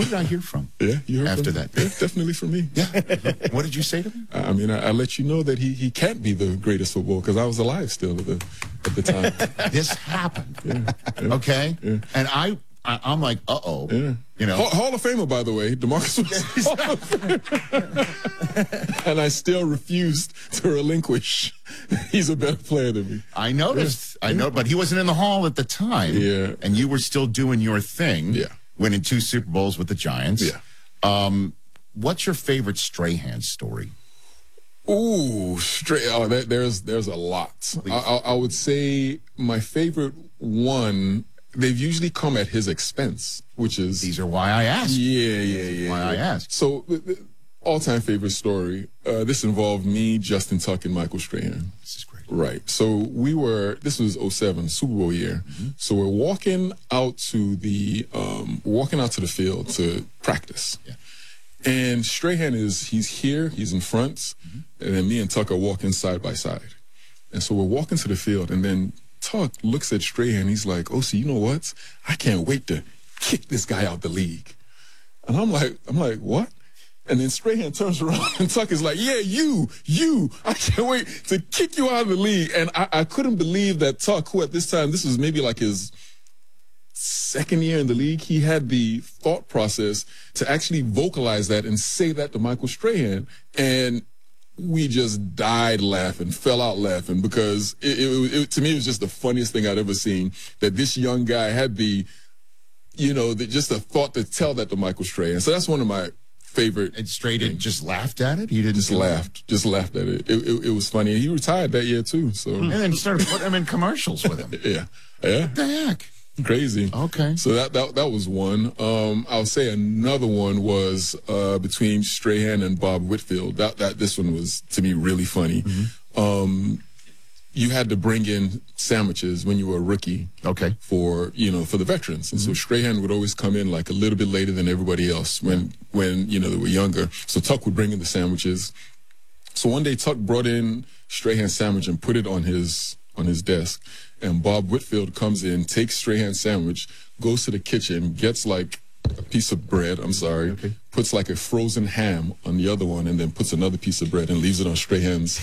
Who did I hear from? Yeah, you heard after from that. Yeah, definitely from me. Yeah. What did you say to me? I mean, I let you know that he can't be the greatest footballer because I was alive still at the time. This happened. Yeah. Okay? Yeah. And I'm like, uh-oh. Yeah. You know? Hall of Famer, by the way. DeMarcus was Hall of Famer. And I still refused to relinquish. He's a better player than me. I noticed. Yeah. I know, but he wasn't in the Hall at the time. Yeah. And you were still doing your thing. Yeah. Winning 2 Super Bowls with the Giants. Yeah. What's your favorite Strahan story? Ooh, there's a lot. I would say my favorite one, they've usually come at his expense, which is... These are why I asked. Yeah. Why I asked. So, all-time favorite story, this involved me, Justin Tuck, and Michael Strahan. This is great. Right. So this was 07, Super Bowl year. Mm-hmm. So we're walking out to the field to practice. Yeah. And Strahan he's here, he's in front, mm-hmm. and then me and Tuck are walking side by side. And so we're walking to the field, and then Tuck looks at Strahan, he's like, oh, so you know what? I can't wait to kick this guy out the league. And I'm like, what? And then Strahan turns around, and Tuck is like, yeah, you, I can't wait to kick you out of the league. And I couldn't believe that Tuck, who at this time, this was maybe like his second year in the league, he had the thought process to actually vocalize that and say that to Michael Strahan. And we just died laughing, fell out laughing, because it to me, it was just the funniest thing I'd ever seen, that this young guy had just a thought to tell that to Michael Strahan. So that's one of my favorite. And Strahan just laughed at it? He didn't just laughed at it. It was funny. He retired that year too. So and then started putting him in commercials with him. Yeah. What the heck? Crazy. Okay. So that was one. I'll say another one was between Strahan and Bob Whitfield. This one was, to me, really funny. Mm-hmm. You had to bring in sandwiches when you were a rookie. Okay. For the veterans. And so Strahan would always come in like a little bit later than everybody else when they were younger. So Tuck would bring in the sandwiches. So one day Tuck brought in Strahan's sandwich and put it on his desk. And Bob Whitfield comes in, takes Strahan's sandwich, goes to the kitchen, gets like a piece of bread, puts like a frozen ham on the other one, and then puts another piece of bread and leaves it on Strahan's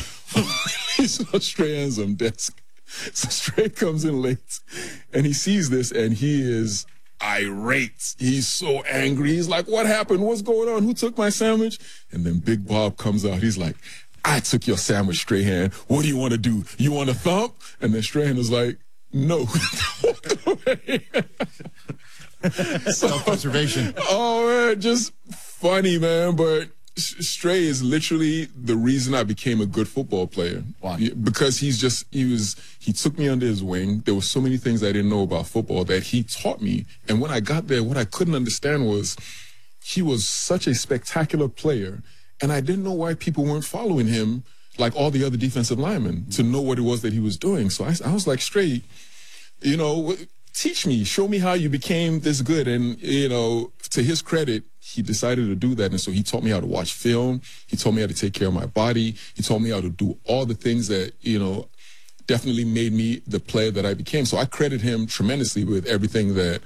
desk. So Strahan comes in late, and he sees this, and he is irate. He's so angry. He's like, what happened? What's going on? Who took my sandwich? And then Big Bob comes out. He's like, I took your sandwich, Strahan. What do you want to do? You want a thump? And then Strahan is like, no. Self-preservation. Oh, man, just funny, man. But Stray is literally the reason I became a good football player. Why? Because he took me under his wing. There were so many things I didn't know about football that he taught me. And when I got there, what I couldn't understand was he was such a spectacular player. And I didn't know why people weren't following him like all the other defensive linemen to know what it was that he was doing. So I was like, Stray, teach me, show me how you became this good. And, to his credit, he decided to do that. And so he taught me how to watch film. He taught me how to take care of my body. He taught me how to do all the things that, definitely made me the player that I became. So I credit him tremendously with everything that,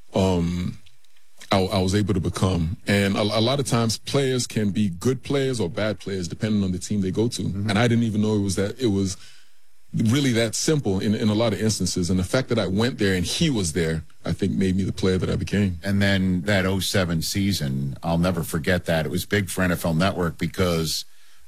I was able to become. And a lot of times players can be good players or bad players depending on the team they go to. Mm-hmm. And I didn't even know it was really that simple in a lot of instances. And the fact that I went there and he was there, I think made me the player that I became. And then that 07 season, I'll never forget that. It was big for NFL Network because,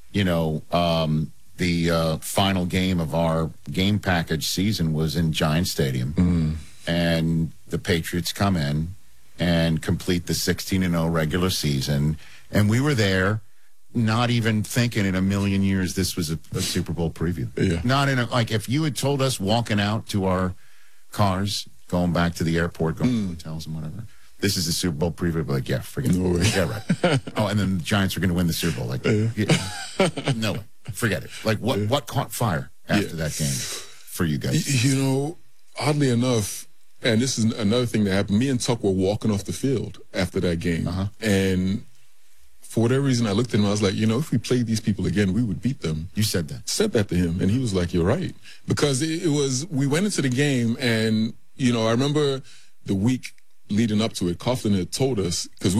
the final game of our game package season was in Giant Stadium. Mm. And the Patriots come in and complete the 16-0 regular season. And we were there, not even thinking in a million years this was a Super Bowl preview. Yeah. Not in if you had told us walking out to our cars, going back to the airport, going to hotels and whatever, this is the Super Bowl preview, I'd be like, yeah, forget no it. Way. Yeah, right. Oh, and then the Giants are going to win the Super Bowl. Like, no way. Forget it. Like, what caught fire after that game for you guys? Oddly enough, and this is another thing that happened. Me and Tuck were walking off the field after that game. Uh-huh. And for whatever reason, I looked at him. I was like, if we played these people again, we would beat them. You said that? Said that to him. And he was like, you're right. Because we went into the game and, I remember the week leading up to it, Coughlin had told us, because